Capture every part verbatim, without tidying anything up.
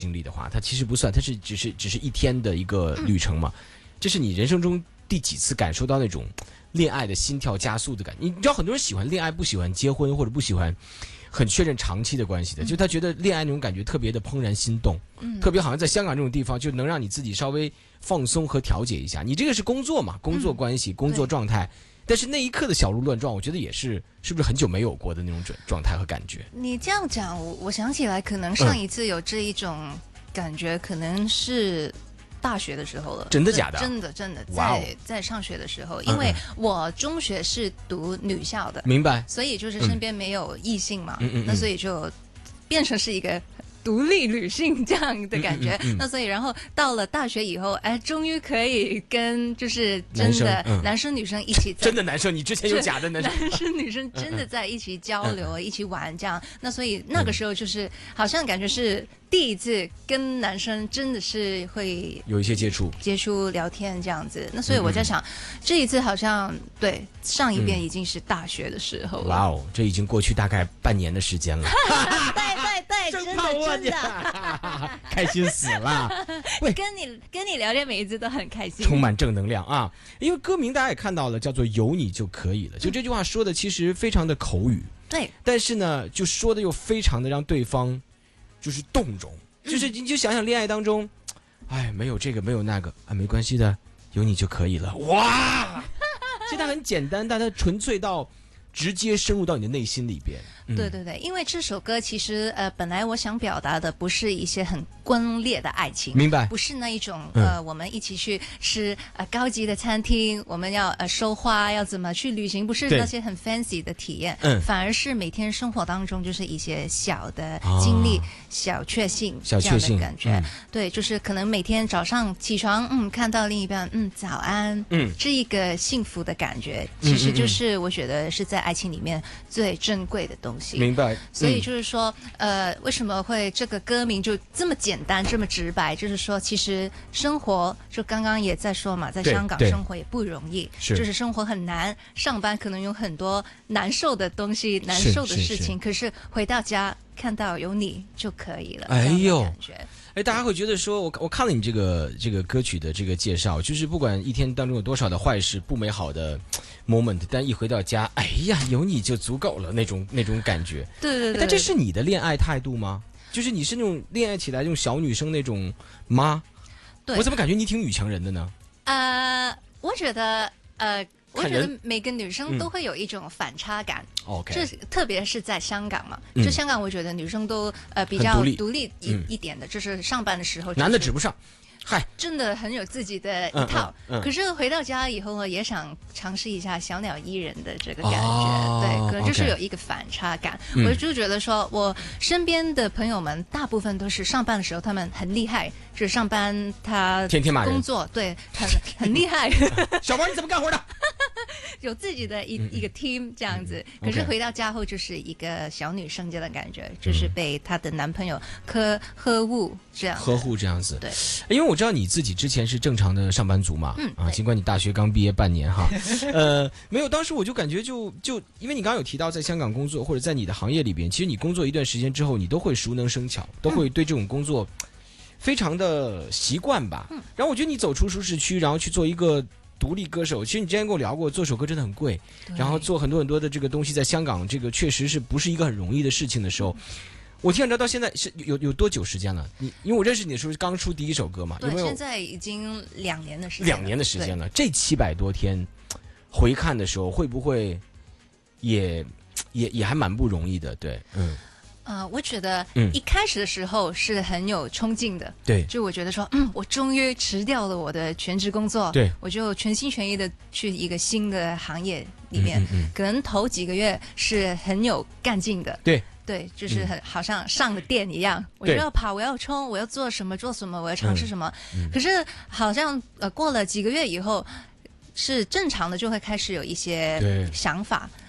经历的话，它其实不算，它是只是只是一天的一个旅程嘛。嗯、这是你人生中第几次感受到那种恋爱的心跳加速的感觉？你知道很多人喜欢恋爱，不喜欢结婚，或者不喜欢很确认长期的关系的，嗯、就他觉得恋爱那种感觉特别的怦然心动，嗯、特别好像在香港这种地方就能让你自己稍微放松和调节一下。你这个是工作嘛，工作关系、嗯、工作状态。但是那一刻的小鹿乱撞，我觉得也是，是不是很久没有过的那种状态和感觉？ 你这样讲，我我想起来，可能上一次有这一种感觉，嗯、可能是大学的时候了。 真的假的？ 真的真的，在在上学的时候，因为我中学是读女校的， 明白？ 所以就是身边没有异性嘛， 嗯嗯嗯、 那所以就变成是一个独立女性这样的感觉，嗯嗯嗯、那所以然后到了大学以后，哎，终于可以跟就是真的男 生,、嗯、男生女生一起在， 真的男生，你之前有假的男生， 男生女生真的在一起交流，嗯嗯、一起玩这样，那所以那个时候就是、嗯、好像感觉是第一次跟男生真的是会有一些接触、 接触聊天这样子，那所以我在想，嗯、这一次好像对上一遍已经是大学的时候了。 哇哦，这已经过去大概半年的时间了。 对对对，真的真的， 开心死了。 跟你跟你聊天每一次都很开心， 充满正能量啊！因为歌名大家也看到了，叫做有你就可以了。就这句话说的其实非常的口语， 对， 但是呢，就说的又非常的让对方就是动容，就是你就想想恋爱当中，哎，没有这个没有那个啊，没关系的，有你就可以了。哇，其实它很简单，但它纯粹到直接深入到你的内心里边。 嗯、对对对，因为这首歌其实呃，本来我想表达的不是一些很轟烈的爱情， 明白？ 不是那一种呃，嗯、我们一起去吃呃高级的餐厅，我们要呃收花，要怎么去旅行，不是那些很 fancy 的体验，嗯，反而是每天生活当中就是一些小的经历、哦、小确幸这样的感觉。嗯、对，就是可能每天早上起床，嗯，看到另一半，嗯，早安，嗯，是一个幸福的感觉。其实就是我觉得是在爱情里面最珍贵的东西。 明白， 所以就是说，嗯、呃，为什么会这个歌名就这么简单、这么直白？就是说，其实生活就刚刚也在说嘛，在香港生活也不容易，就是生活很难，上班可能有很多难受的东西、难受的事情，可是回到家看到有你就可以了。哎呦，感觉。 哎，大家会觉得说，我我看了你这个这个歌曲的这个介绍，就是不管一天当中有多少的坏事、不美好的 moment， 但一回到家，哎呀，有你就足够了，那种那种感觉。 对对对。 但这是你的恋爱态度吗？就是你是那种恋爱起来那种小女生那种吗？ 对。 我怎么感觉你挺女强人的呢？ 呃，我觉得呃。我觉得每个女生都会有一种反差感， 嗯、 这特别是在香港嘛，嗯、就香港我觉得女生都呃比较独立一、嗯、一点的，就是上班的时候、就是， 男的指不上。嗨， 真的很有自己的一套， 嗯嗯嗯、 可是回到家以后呢，也想尝试一下小鸟依人的这个感觉，哦、对，可能就是有一个反差感。 嗯、 我就觉得说，我身边的朋友们大部分都是上班的时候，他们很厉害，就是上班他天天骂人， 工作对很很厉害。 小王你怎么干活的？ 有自己的一、嗯、一个 team 这样子，嗯、可是回到家后就是一个小女生这样的感觉，嗯、就是被她的男朋友呵呵护这样呵护这样子。 对， 因为我知道你自己之前是正常的上班族嘛， 嗯啊，尽管你大学刚毕业半年哈，呃，没有，当时我就感觉就就因为你刚刚有提到在香港工作或者在你的行业里边，其实你工作一段时间之后，你都会熟能生巧，都会对这种工作非常的习惯吧。 嗯， 然后我觉得你走出舒适区，然后去做一个独立歌手，其实你之前跟我聊过，做首歌真的很贵，然后做很多很多的这个东西，在香港这个确实是不是一个很容易的事情的时候，我听着到现在是有有多久时间了？你因为我认识你的时候是刚出第一首歌嘛， 对， 有没有？ 现在已经两年的时间， 两年的时间了。这七百多天回看的时候，会不会也也也还蛮不容易的？对，嗯。 呃，我觉得一开始的时候是很有冲劲的， 对、嗯， 就我觉得说，嗯，我终于辞掉了我的全职工作， 对， 我就全心全意的去一个新的行业里面， 嗯嗯嗯、 可能头几个月是很有干劲的， 对， 对，就是很、嗯、好像上了电一样，我就要跑，我要冲，我要做什么做什么，我要尝试什么， 嗯嗯、 可是好像呃过了几个月以后。是正常的，就会开始有一些想法，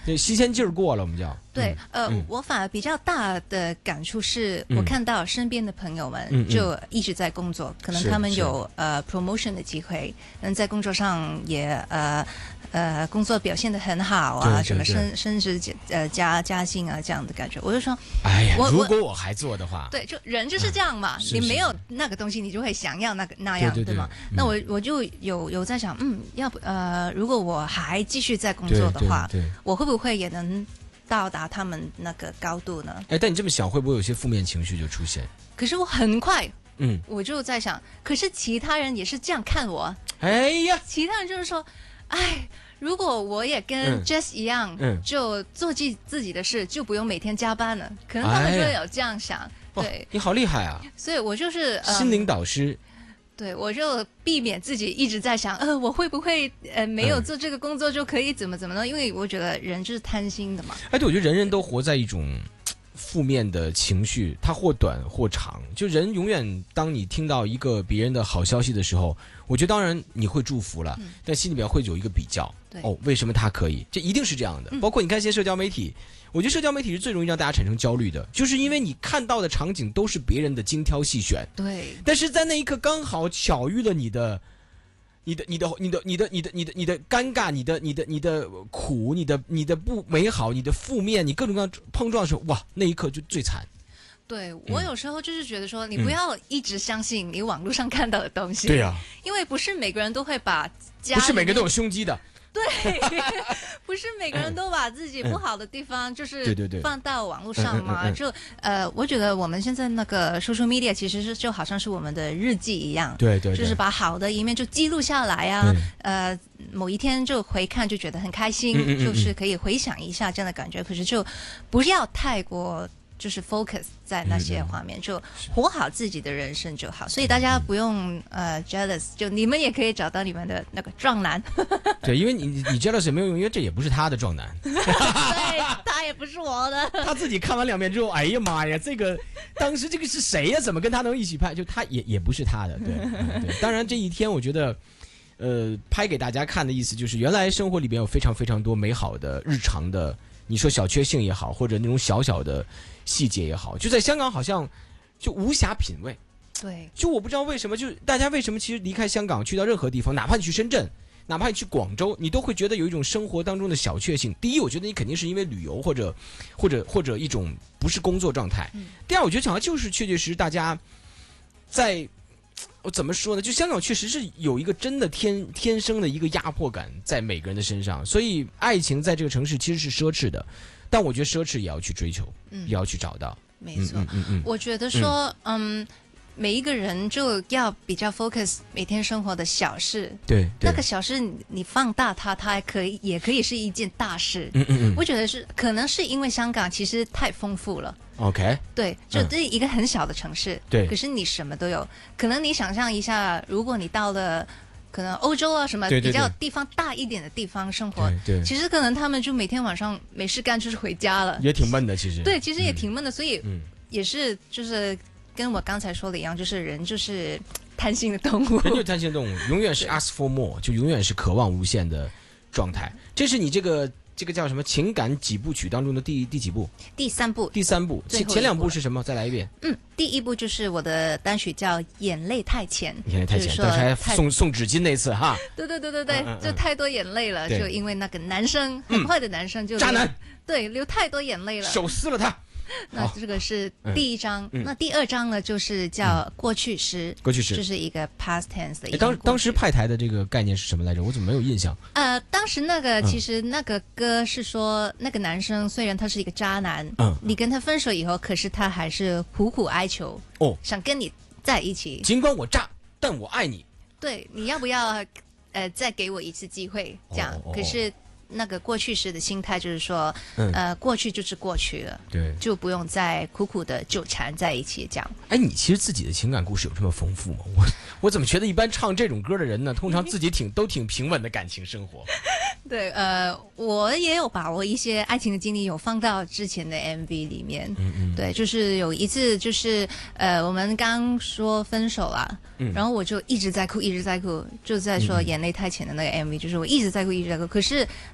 对，新鲜劲儿过了，我们叫。 对，呃， 嗯、 我反而比较大的感触是， 嗯、 我看到身边的朋友们就一直在工作，嗯嗯、可能他们有呃 promotion 的机会，嗯，在工作上也呃呃工作表现得很好啊， 对对对， 什么升升职呃加加薪啊这样的感觉，我就说， 哎呀， 我如果我还做的话， 对，就人就是这样嘛， 啊、 你没有那个东西，你就会想要那个那样， 对, 对, 对吗？ 嗯、 那我我就有有在想，嗯，要不呃，如果我还继续在工作的话， 对对对我会不会也能到达他们那个高度呢？ 哎，但你这么想，会不会有些负面情绪就出现？ 可是我很快， 嗯， 我就在想，可是其他人也是这样看我。 哎呀， 其他人就是说，哎，如果我也跟 Jess 一样， 嗯， 就做自自己的事，就不用每天加班了。可能他们就会有这样想。 哎、 对， 你好厉害啊！ 所以我就是、 嗯、心灵导师。 对，我就避免自己一直在想，呃，我会不会呃没有做这个工作就可以怎么怎么呢？嗯、因为我觉得人就是贪心的嘛。 哎，对，我觉得人人都活在一种负面的情绪，它或短或长。就人永远，当你听到一个别人的好消息的时候，我觉得当然你会祝福了，嗯、但心里面会有一个比较。哦，为什么他可以？这一定是这样的。嗯、包括你看一些社交媒体。我觉得社交媒体是最容易让大家产生焦虑的，就是因为你看到的场景都是别人的精挑细选， 对。 但是在那一刻刚好巧遇了你的、你的、你的、你的、你的、你的、你的、你的尴尬、你的、你的、你的苦、你的、你的不美好、你的负面，你各种各样碰撞的时候，哇，那一刻就最惨。 对，我有时候就是觉得说，你不要一直相信你网络上看到的东西。 对呀、啊， 因为不是每个人都会把家， 不是每个人都有胸肌的。 对，不是每个人都把自己不好的地方就是放到网络上嘛？就呃，我觉得我们现在那个 social media 其实是就好像是我们的日记一样， 对 对, 对， 就是把好的一面就记录下来啊，呃，某一天就回看就觉得很开心，嗯嗯嗯就是可以回想一下这样的感觉。可是就不要太过。就是 focus 在那些画面，嗯、就活好自己的人生就好。所以大家不用呃 jealous，就你们也可以找到你们的那个壮男。 对，因为你你 jealous 也没有用，因为这也不是他的壮男。 对，他也不是我的。 他自己看完两遍之后，哎呀妈呀，这个当时这个是谁呀？怎么跟他能一起拍？就他也也不是他的。对、嗯、对，当然这一天我觉得。呃，拍给大家看的意思就是，原来生活里边有非常非常多美好的日常的，你说小确幸也好，或者那种小小的细节也好，就在香港好像就无暇品味。 对， 就我不知道为什么，就是大家为什么其实离开香港去到任何地方，哪怕你去深圳，哪怕你去广州，你都会觉得有一种生活当中的小确幸。第一，我觉得你肯定是因为旅游或者或者或者一种不是工作状态。嗯、第二，我觉得好像就是确确实实大家在。我怎么说呢？就香港确实是有一个真的天天生的一个压迫感在每个人的身上，所以爱情在这个城市其实是奢侈的，但我觉得奢侈也要去追求，嗯、也要去找到。 没错，嗯嗯嗯、我觉得说，嗯。嗯每一个人就要比较 focus 每天生活的小事， 对， 那个小事你放大它，它还可以，也可以是一件大事。 嗯嗯嗯， 我觉得是可能是因为香港其实太丰富了。 OK， 对，就这一个很小的城市， 对、嗯， 可是你什么都有。可能你想象一下，如果你到了可能欧洲啊什么比较地方大一点的地方生活， 对， 对， 对， 其实可能他们就每天晚上没事干就是回家了， 也挺闷的，其实。 对，其实也挺闷的，所以嗯， 也是就是。跟我刚才说的一样，就是人就是贪心的动物， 人就是贪心的动物，永远是 ask for more， 就永远是渴望无限的状态。这是你这个这个叫什么情感几部曲当中的第第几部？ 第三部。 第三部。前前两部是什么？再来一遍。 嗯，第一部就是我的单曲叫《眼泪太浅》， 眼泪太浅，当时还送送纸巾那次哈。 对对对对对，嗯嗯嗯就太多眼泪了，就因为那个男生嗯很坏的男生就渣男， 对，流太多眼泪了， 手撕了他。 那这个是第一章， 嗯、 那第二章呢，就是叫过去时， 过去时就是一个 past tense 的一个。 当当时派台的这个概念是什么来着？我怎么没有印象？ 呃，当时那个其实那个歌是说，嗯、那个男生虽然他是一个渣男，嗯，你跟他分手以后，可是他还是苦苦哀求，哦，想跟你在一起。 尽管我渣，但我爱你。 对，你要不要呃再给我一次机会？这样，哦、可是。那个过去时的心态就是说，嗯、呃，过去就是过去了， 对， 就不用再苦苦的纠缠在一起这样。 哎，你其实自己的情感故事有这么丰富吗？我我怎么觉得一般唱这种歌的人呢，通常自己挺都挺平稳的感情生活。 对，呃，我也有把握一些爱情的经历有放到之前的 M V 里面。嗯嗯，对，就是有一次就是呃，我们刚说分手啦，嗯，然后我就一直在哭，一直在哭，就在说眼泪太浅的那个 M V，、嗯、就是我一直在哭，一直在哭，可是。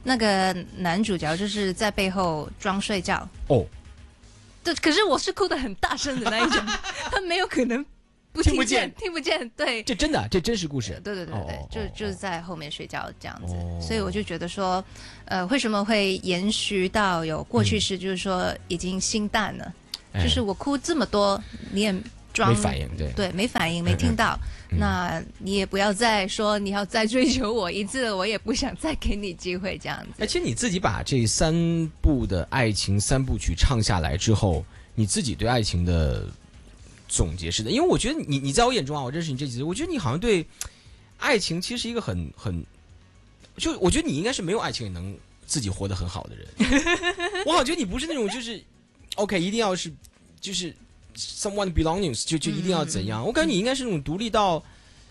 那个男主角就是在背后装睡觉哦， 对，可是我是哭得很大声的那一种，他没有可能不听见，听不见，对， 这真的，这真实故事， 对对对对， 哦、 就就是在后面睡觉这样子， 哦、 所以我就觉得说，呃，为什么会延续到有过去式，嗯、就是说已经心淡了，哎、就是我哭这么多，你也装没反应，对对，没反应，没听到。嗯嗯那你也不要再说你要再追求我一次，我也不想再给你机会这样子。 而且你自己把这三部的爱情三部曲唱下来之后，你自己对爱情的总结是的，因为我觉得你你在我眼中啊，我认识你这几次，我觉得你好像对爱情其实是一个很很，就我觉得你应该是没有爱情也能自己活得很好的人。我好像觉得你不是那种就是 OK 一定要是就是。someone belongings 就就一定要怎样？嗯、我感觉你应该是那种独立到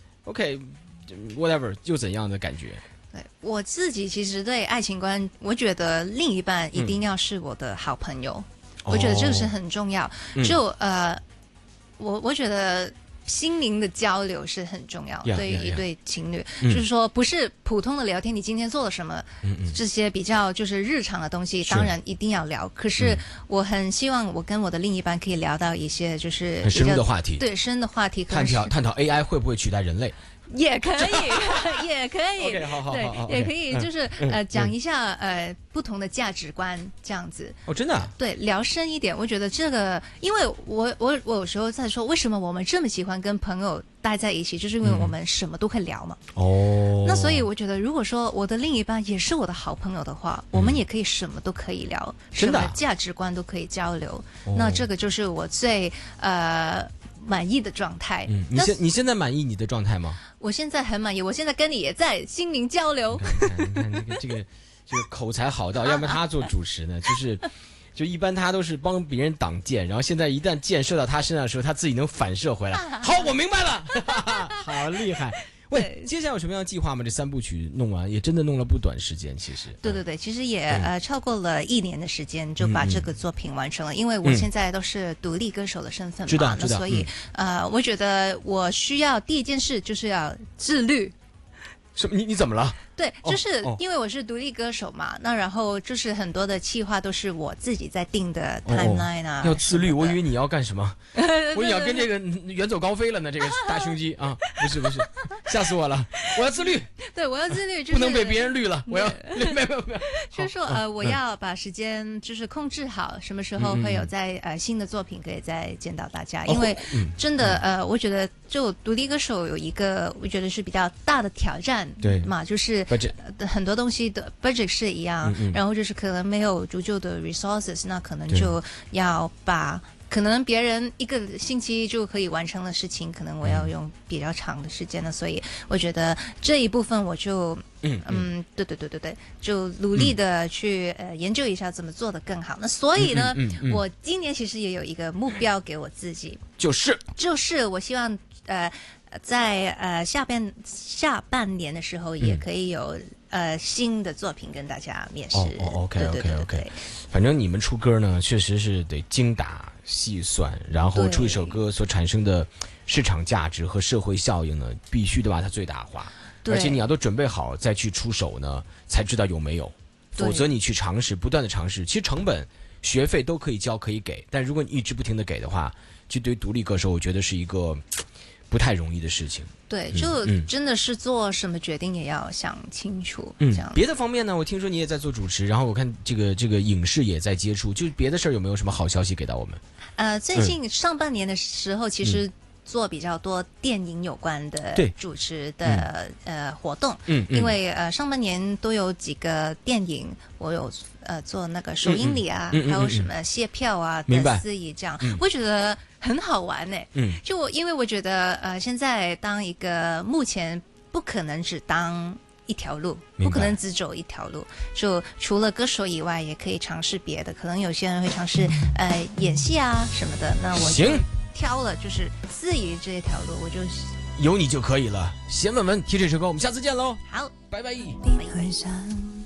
OK whatever 就怎样的感觉。 对我自己其实对爱情观，我觉得另一半一定要是我的好朋友，嗯、我觉得这个是很重要。哦、就呃，我我觉得。心灵的交流是很重要， yeah, 对于一对情侣， yeah, yeah. 就是说不是普通的聊天，你今天做了什么，嗯嗯这些比较就是日常的东西，当然一定要聊。可是我很希望我跟我的另一半可以聊到一些就是很深入的话题， 对深的话题， 探讨探讨 A I 会不会取代人类。 也可以，也可以， okay, 好好好对， 好也可以， okay, 就是、 嗯、 呃，讲一下呃不同的价值观这样子。 哦，真的、啊？ 对，聊深一点。我觉得这个，因为我我我有时候在说，为什么我们这么喜欢跟朋友待在一起，就是因为我们什么都会聊嘛。 哦、嗯。 那所以我觉得，如果说我的另一半也是我的好朋友的话，嗯、我们也可以什么都可以聊， 真的、啊， 什么价值观都可以交流。哦、那这个就是我最呃。满意的状态。 嗯，你现你现在满意你的状态吗？ 我现在很满意，我现在跟你也在心灵交流。 你看，你看，你看这个这个这个口才好到，要不然他做主持呢，就是就一般他都是帮别人挡箭，然后现在一旦箭射到他身上的时候，他自己能反射回来。好，我明白了，好厉害。喂，接下来有什么样的计划吗？这三部曲弄完也真的弄了不短时间，其实。 对对对，其实也、嗯、呃超过了一年的时间就把这个作品完成了，嗯、因为我现在都是独立歌手的身份嘛， 知道知道。 那所以、嗯、呃，我觉得我需要第一件事就是要自律。 什么？你你怎么了？ 对，就是因为我是独立歌手嘛，哦、那然后就是很多的企划都是我自己在定的 timeline 啊。 哦、要自律，我以为你要干什么？我以为要跟这个远走高飞了呢，这个大胸肌啊，不是不是，吓死我了！我要自律。 对，我要自律，就是、 不能被别人绿了。我要没有没有没有， 就是说呃，我要把时间就是控制好，什么时候会有在、嗯、呃新的作品可以再见到大家，因为真的、哦嗯、呃，我觉得就独立歌手有一个我觉得是比较大的挑战， 对嘛，就是。 budget 很多东西的 budget 是一样，嗯嗯然后就是可能没有足够的 resources， 那可能就要把可能别人一个星期就可以完成的事情，可能我要用比较长的时间呢，所以我觉得这一部分我就嗯嗯，对对对对对，就努力的去、嗯、呃研究一下怎么做得更好。那所以呢，嗯嗯嗯嗯我今年其实也有一个目标给我自己， 就是就是我希望呃。在呃下半下半年的时候，也可以有、嗯、呃新的作品跟大家面试。 哦哦 ，OK OK OK，反正你们出歌呢，确实是得精打细算，然后出一首歌所产生的市场价值和社会效应呢，必须得把它最大化。而且你要都准备好再去出手呢，才知道有没有。否则你去尝试，不断的尝试，其实成本、学费都可以交可以给，但如果你一直不停的给的话，这对于独立歌手，我觉得是一个。不太容易的事情， 对，就真的是做什么决定也要想清楚。 嗯， 这样别的方面呢，我听说你也在做主持，然后我看这个这个影视也在接触，就别的事儿有没有什么好消息给到我们？ 呃，最近上半年的时候，其实做比较多电影有关的主持的、嗯、呃活动，嗯，因为呃上半年都有几个电影，我有呃做那个首映礼啊，嗯嗯、还有什么卸票啊的司仪这样，嗯、我觉得。很好玩呢、欸，嗯，就因为我觉得，呃，现在当一个目前不可能只当一条路，不可能只走一条路，就除了歌手以外，也可以尝试别的。可能有些人会尝试呃演戏啊什么的，那我就挑了就是司仪这一条路，我就有你就可以了。先问问提这首歌，我们下次见喽， 好， 拜拜。 拜拜。